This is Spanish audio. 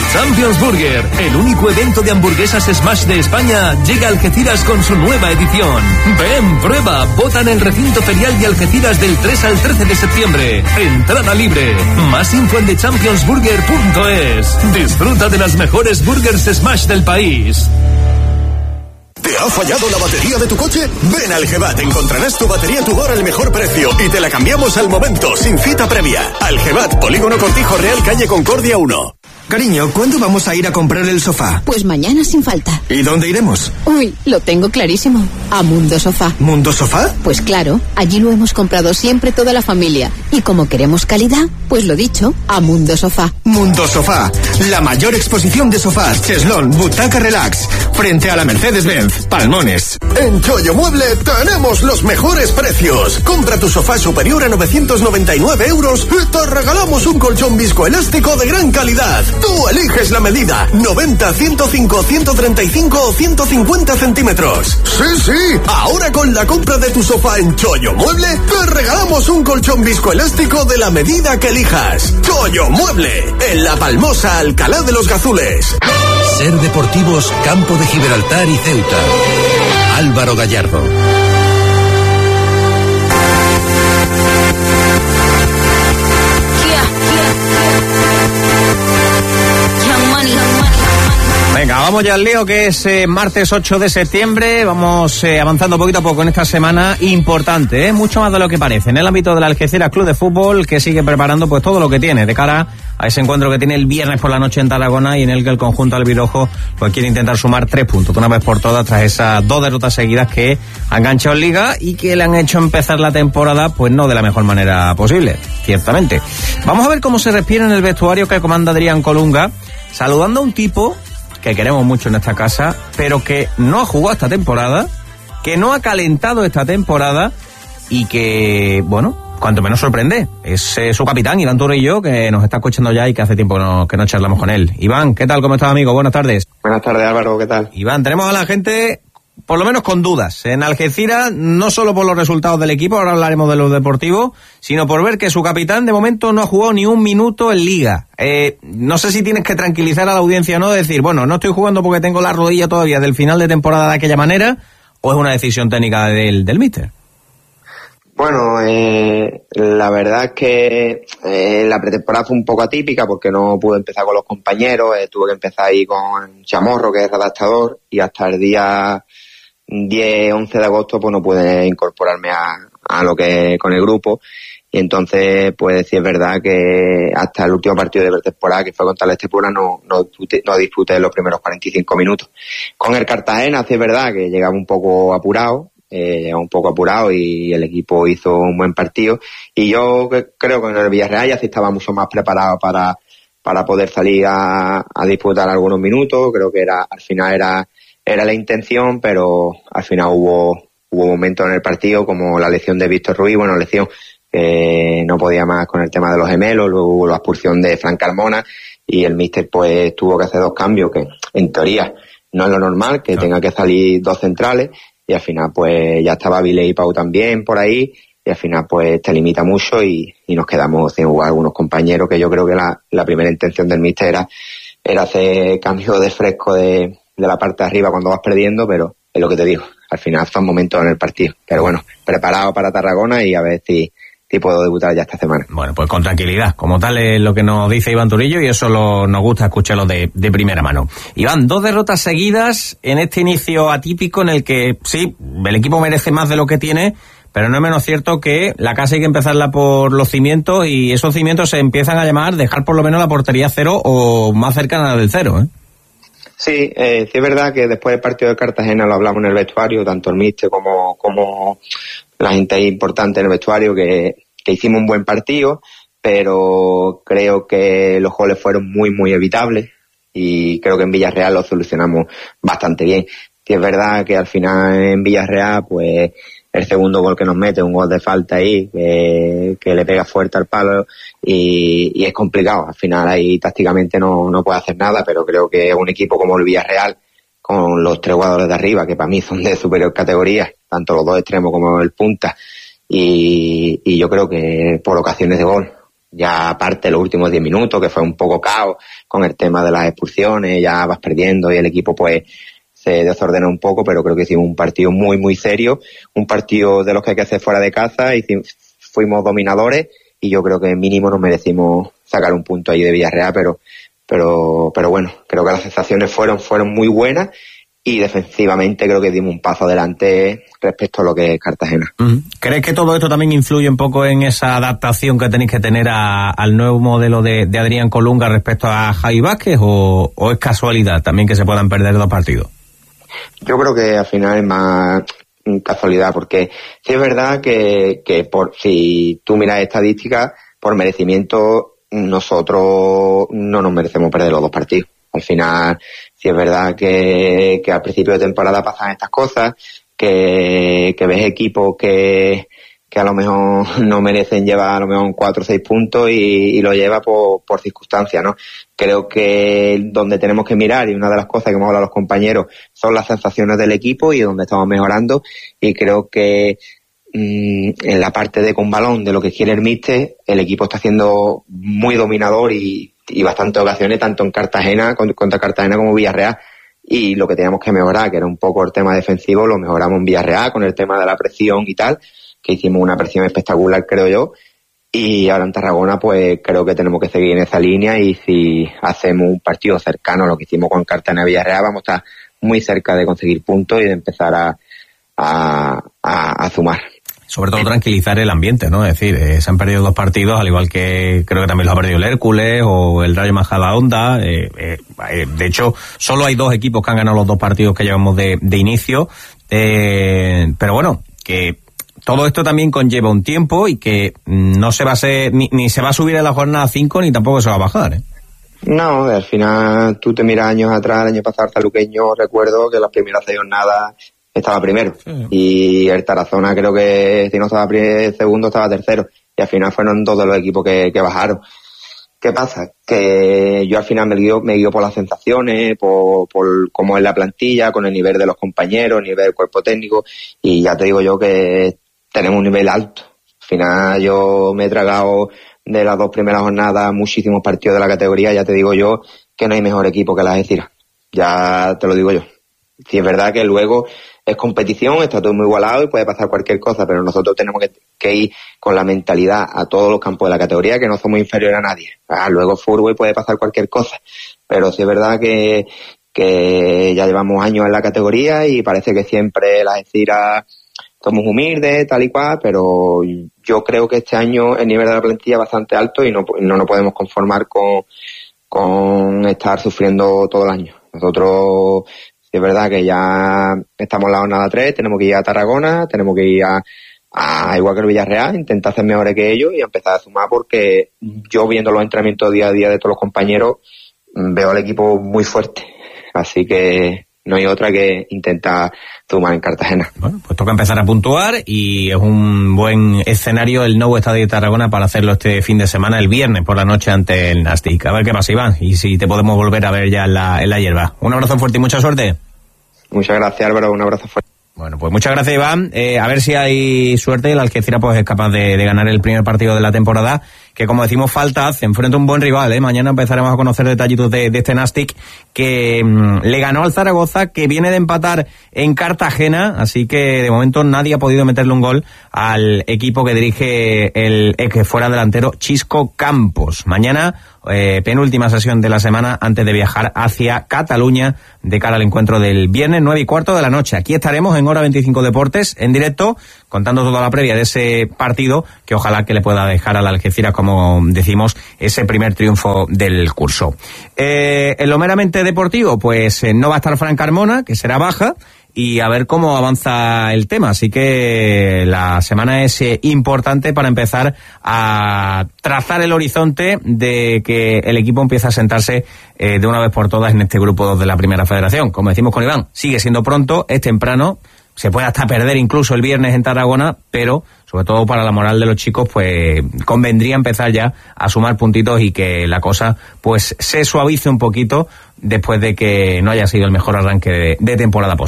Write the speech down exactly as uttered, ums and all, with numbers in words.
Champions Burger, el único evento de hamburguesas Smash de España, llega a Algeciras con su nueva edición. Ven, prueba, vota en el recinto ferial de Algeciras del tres al trece de septiembre. Entrada libre. Más info en the champions burger punto es. Disfruta de las mejores burgers Smash del país. ¿Te ha fallado la batería de tu coche? Ven al Gebat, encontrarás tu batería Tudor al mejor precio y te la cambiamos al momento, sin cita previa. Al Gebat, Polígono Cortijo Real, calle Concordia uno. Cariño, ¿cuándo vamos a ir a comprar el sofá? Pues mañana sin falta. ¿Y dónde iremos? Uy, lo tengo clarísimo. A Mundo Sofá. ¿Mundo Sofá? Pues claro, allí lo hemos comprado siempre toda la familia. Y como queremos calidad, pues lo dicho, a Mundo Sofá. Mundo Sofá, la mayor exposición de sofás, cheslón, butaca relax, frente a la Mercedes-Benz, Palmones. En Chollo Mueble tenemos los mejores precios. Compra tu sofá superior a novecientos noventa y nueve euros y te regalamos un colchón viscoelástico de gran calidad. Tú eliges la medida, noventa, ciento cinco, ciento treinta y cinco o ciento cincuenta centímetros. Sí, sí, ahora con la compra de tu sofá en Chollo Mueble, te regalamos un colchón viscoelástico de la medida que elijas. Chollo Mueble, en La Palmosa, Alcalá de los Gazules. Ser Deportivos, Campo de Gibraltar y Ceuta. Álvaro Gallardo. Venga, vamos ya al lío, que es eh, martes ocho de septiembre. Vamos eh, avanzando poquito a poco en esta semana importante, ¿eh? Mucho más de lo que parece, en el ámbito del Algeciras Club de Fútbol, que sigue preparando pues todo lo que tiene de cara a ese encuentro que tiene el viernes por la noche en Tarragona, y en el que el conjunto albirojo pues quiere intentar sumar tres puntos de una vez por todas tras esas dos derrotas seguidas que ha enganchado en Liga y que le han hecho empezar la temporada pues no de la mejor manera posible, ciertamente. Vamos a ver cómo se respira en el vestuario que comanda Adrián Colunga, saludando a un tipo que queremos mucho en esta casa, pero que no ha jugado esta temporada, que no ha calentado esta temporada y que, bueno, cuanto menos sorprende. Es eh, su capitán, Iván Turrillo, que nos está escuchando ya y que hace tiempo que no, que no charlamos con él. Iván, ¿qué tal? ¿Cómo estás, amigo? Buenas tardes. Buenas tardes, Álvaro, ¿qué tal? Iván, tenemos a la gente por lo menos con dudas en Algeciras, no solo por los resultados del equipo, ahora hablaremos de los deportivos, sino por ver que su capitán de momento no ha jugado ni un minuto en Liga. Eh, no sé si tienes que tranquilizar a la audiencia o no, decir, bueno, no estoy jugando porque tengo la rodilla todavía del final de temporada de aquella manera, o es una decisión técnica del, del míster. Bueno, eh, la verdad es que eh, la pretemporada fue un poco atípica porque no pude empezar con los compañeros, eh, tuve que empezar ahí con Chamorro, que es redactador, y hasta el día diez, once de agosto pues no pude incorporarme a, a lo que con el grupo, y entonces pues sí es verdad que hasta el último partido de pretemporada, que fue contra el Estepona, no, no, disfruté, no disfruté los primeros cuarenta y cinco minutos. Con el Cartagena sí es verdad que llegaba un poco apurado, eh, llegaba un poco apurado y el equipo hizo un buen partido, y yo creo que en el Villarreal ya sí estaba mucho más preparado para, para poder salir a, a disputar algunos minutos. Creo que era, al final era Era la intención, pero al final hubo hubo momentos en el partido como la lesión de Víctor Ruiz, bueno, lesión que no podía más con el tema de los gemelos, luego hubo la expulsión de Fran Carmona y el míster pues tuvo que hacer dos cambios que en teoría no es lo normal, que tenga que salir dos centrales, y al final pues ya estaba Vile y Pau también por ahí, y al final pues te limita mucho y, y nos quedamos sin jugar algunos compañeros, que yo creo que la, la primera intención del míster era, era hacer cambio de fresco de de la parte de arriba cuando vas perdiendo, pero es lo que te digo, al final son momentos en el partido, pero bueno, preparado para Tarragona y a ver si, si puedo debutar ya esta semana. Bueno, pues con tranquilidad, como tal es lo que nos dice Iván Turillo, y eso lo, nos gusta escucharlo de, de primera mano. Iván, dos derrotas seguidas en este inicio atípico en el que sí, el equipo merece más de lo que tiene, pero no es menos cierto que la casa hay que empezarla por los cimientos, y esos cimientos se empiezan a llamar dejar por lo menos la portería cero o más cercana del cero, ¿eh? Sí, eh, sí es verdad que después del partido de Cartagena lo hablamos en el vestuario, tanto el míster como, como la gente importante en el vestuario, que, que hicimos un buen partido, pero creo que los goles fueron muy, muy evitables, y creo que en Villarreal lo solucionamos bastante bien. Sí es verdad que al final en Villarreal, pues el segundo gol que nos mete, un gol de falta ahí, que, que le pega fuerte al palo, y, y es complicado. Al final ahí tácticamente no, no puede hacer nada, pero creo que un equipo como el Villarreal, con los tres jugadores de arriba, que para mí son de superior categoría, tanto los dos extremos como el punta, y, y yo creo que por ocasiones de gol Ya aparte los últimos diez minutos, que fue un poco caos con el tema de las expulsiones, ya vas perdiendo y el equipo pues se desordenó un poco, pero creo que hicimos un partido muy, muy serio, un partido de los que hay que hacer fuera de casa, y fuimos dominadores, y yo creo que mínimo nos merecimos sacar un punto ahí de Villarreal, pero, pero, pero bueno, creo que las sensaciones fueron, fueron muy buenas, y defensivamente creo que dimos un paso adelante respecto a lo que es Cartagena. ¿Crees que todo esto también influye un poco en esa adaptación que tenéis que tener a, al nuevo modelo de, de Adrián Colunga respecto a Javi Vázquez, o, o es casualidad también que se puedan perder dos partidos? Yo creo que al final es más casualidad, porque sí es verdad que, que por si tú miras estadísticas, por merecimiento nosotros no nos merecemos perder los dos partidos. Al final, sí es verdad que, que al principio de temporada pasan estas cosas, que, que ves equipos que, que a lo mejor no merecen llevar a lo mejor cuatro o seis puntos y, y lo lleva por, por circunstancias, ¿no? Creo que donde tenemos que mirar, y una de las cosas que hemos hablado los compañeros, son las sensaciones del equipo y donde estamos mejorando, y creo que mmm, en la parte de con balón, de lo que quiere el míster, el equipo está siendo muy dominador y y bastantes ocasiones, tanto en Cartagena, contra Cartagena como Villarreal, y lo que teníamos que mejorar, que era un poco el tema defensivo, lo mejoramos en Villarreal con el tema de la presión y tal, que hicimos una presión espectacular, creo yo, y ahora en Tarragona pues creo que tenemos que seguir en esa línea, y si hacemos un partido cercano a lo que hicimos con Cartagena y Villarreal, vamos a estar muy cerca de conseguir puntos y de empezar a, a, a, a sumar. Sobre todo tranquilizar el ambiente, ¿no? Es decir, eh, se han perdido dos partidos, al igual que creo que también los ha perdido el Hércules o el Rayo Majadahonda. Eh, eh, eh, de hecho, solo hay dos equipos que han ganado los dos partidos que llevamos de, de inicio. Eh, pero bueno, que todo esto también conlleva un tiempo y que no se va a ser, ni, ni se va a subir en la jornada cinco, ni tampoco se va a bajar, ¿eh? No, al final tú te miras años atrás, el año pasado el Taluqueño, recuerdo que las primeras seis jornadas estaba primero, sí. Y el Tarazona creo que si no estaba primer, segundo estaba tercero, y al final fueron dos de los equipos que, que bajaron. ¿Qué pasa? Que yo al final me guío, me guío por las sensaciones, por, por cómo es la plantilla, con el nivel de los compañeros, nivel del cuerpo técnico, y ya te digo yo que tenemos un nivel alto. Al final yo me he tragado de las dos primeras jornadas muchísimos partidos de la categoría, ya te digo yo que no hay mejor equipo que las Algeciras, ya te lo digo yo. Sí es verdad que luego es competición, está todo muy igualado y puede pasar cualquier cosa, pero nosotros tenemos que, que ir con la mentalidad a todos los campos de la categoría, que no somos inferiores a nadie. Ah, luego fútbol puede pasar cualquier cosa, pero sí es verdad que, que ya llevamos años en la categoría y parece que siempre las Algeciras somos humildes, tal y cual, pero yo creo que este año el nivel de la plantilla es bastante alto y no, no nos podemos conformar con, con estar sufriendo todo el año. Nosotros, es verdad que ya estamos en la jornada tres, tenemos que ir a Tarragona, tenemos que ir a, a igual que el Villarreal, intentar ser mejores que ellos y empezar a sumar, porque yo viendo los entrenamientos día a día de todos los compañeros veo al equipo muy fuerte, así que no hay otra que intentar sumar en Cartagena. Bueno, pues toca empezar a puntuar y es un buen escenario el nuevo estadio de Tarragona para hacerlo este fin de semana, el viernes por la noche ante el Nastic. A ver qué pasa, Iván, y si te podemos volver a ver ya en la, en la hierba. Un abrazo fuerte y mucha suerte. Muchas gracias, Álvaro, un abrazo fuerte. Bueno, pues muchas gracias, Iván. Eh, a ver si hay suerte y el Algeciras pues es capaz de, de ganar el primer partido de la temporada, que como decimos falta hace, enfrenta un buen rival, ¿eh? Mañana empezaremos a conocer detallitos de, de este Nastic que mmm, le ganó al Zaragoza, que viene de empatar en Cartagena, así que de momento nadie ha podido meterle un gol al equipo que dirige el que fuera delantero Chisco Campos. Mañana Eh, penúltima sesión de la semana antes de viajar hacia Cataluña de cara al encuentro del viernes nueve y cuarto de la noche. Aquí estaremos en Hora veinticinco Deportes en directo contando toda la previa de ese partido que ojalá que le pueda dejar al Algeciras, como decimos, ese primer triunfo del curso. Eh, en lo meramente deportivo, pues eh, no va a estar Fran Carmona, que será baja, y a ver cómo avanza el tema. Así que la semana es eh, importante para empezar a trazar el horizonte de que el equipo empiece a sentarse eh, de una vez por todas en este grupo dos de la Primera Federación. Como decimos con Iván, sigue siendo pronto, es temprano, se puede hasta perder incluso el viernes en Tarragona, pero sobre todo para la moral de los chicos, pues convendría empezar ya a sumar puntitos y que la cosa pues se suavice un poquito después de que no haya sido el mejor arranque de, de temporada posible.